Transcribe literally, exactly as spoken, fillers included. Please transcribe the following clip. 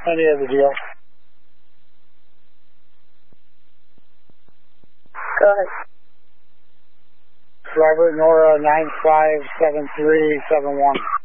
Any other deal? Go ahead. Robert Nora nine five seven three seven one.